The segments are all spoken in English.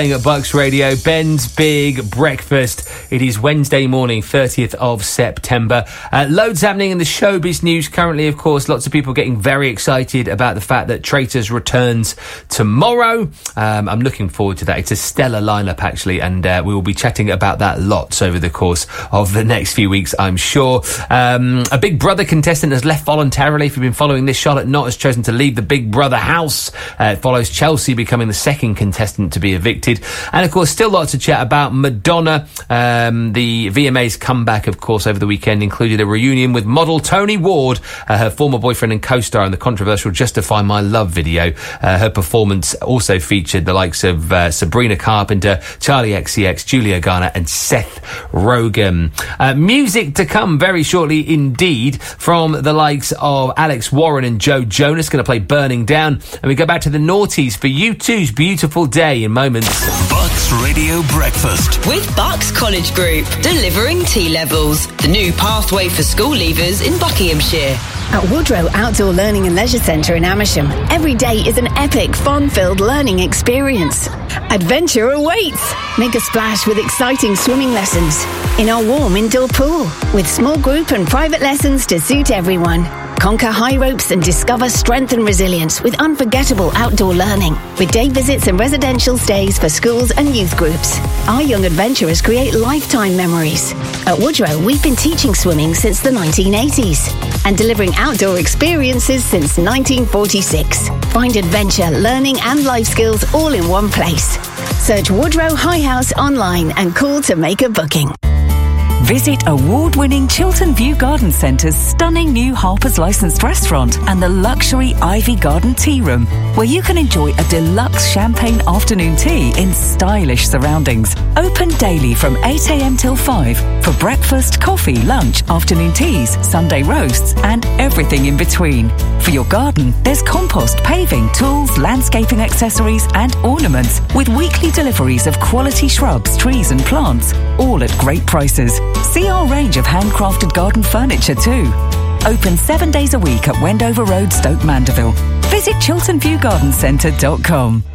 At Bucks Radio, Ben's Big Breakfast. It is Wednesday morning, 30th of September. Loads happening in the showbiz news currently, of course. Lots of people getting very excited about the fact that Traitors returns tomorrow. I'm looking forward to that. It's a stellar lineup, actually, and we will be chatting about that lots over the course of the next few weeks, I'm sure. A Big Brother contestant has left voluntarily. If you've been following this, Charlotte Knott has chosen to leave the Big Brother house. It follows Chelsea becoming the second contestant to be evicted. And, of course, still lots to chat about. Madonna, the VMA's comeback, of course, over the weekend included a reunion with model Tony Ward, her former boyfriend and co-star in the controversial Justify My Love video. Her performance also featured the likes of Sabrina Carpenter, Charlie XCX, Julia Garner and Seth Rogen. Music to come very shortly indeed from the likes of Alex Warren and Joe Jonas, going to play Burning Down. And we go back to the noughties for U2's Beautiful Day in moments. Bucks Radio Breakfast with Bucks College Group, delivering T-levels, the new pathway for school leavers in Buckinghamshire. At Woodrow Outdoor Learning and Leisure Centre in Amersham, every day is an epic, fun-filled learning experience. Adventure awaits! Make a splash with exciting swimming lessons in our warm indoor pool, with small group and private lessons to suit everyone. Conquer high ropes and discover strength and resilience with unforgettable outdoor learning, with day visits and residential stays for schools and youth groups. Our young adventurers create lifetime memories. At Woodrow, we've been teaching swimming since the 1980s and delivering outdoor experiences since 1946. Find adventure, learning and life skills all in one place. Search Woodrow High House online and call to make a booking. Visit award-winning Chiltern View Garden Centre's stunning new Harper's licensed restaurant and the luxury Ivy Garden Tea Room, where you can enjoy a deluxe champagne afternoon tea in stylish surroundings. Open daily from 8 a.m. till 5 for breakfast, coffee, lunch, afternoon teas, Sunday roasts and everything in between. For your garden, there's compost, paving, tools, landscaping accessories and ornaments, with weekly deliveries of quality shrubs, trees and plants, all at great prices. See our range of handcrafted garden furniture too. Open 7 days a week at Wendover Road, Stoke Mandeville. Visit chilternviewgardencentre.com.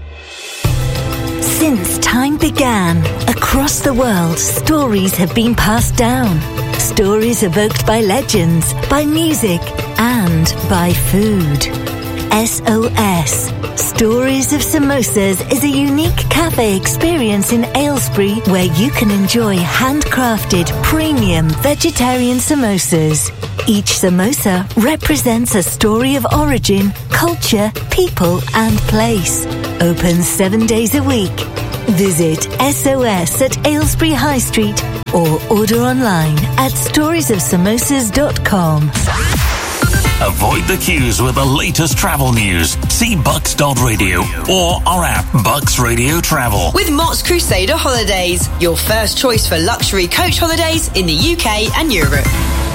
Since time began, across the world, stories have been passed down. Stories evoked by legends, by music, and by food. SOS, Stories of Samosas, is a unique cafe experience in Aylesbury where you can enjoy handcrafted, premium vegetarian samosas. Each samosa represents a story of origin, culture, people and place. Open 7 days a week. Visit SOS at Aylesbury High Street or order online at storiesofsamosas.com. Avoid the queues with the latest travel news. See bucks.radio or our app Bucks Radio Travel. With Mott's Crusader Holidays, your first choice for luxury coach holidays in the UK and Europe.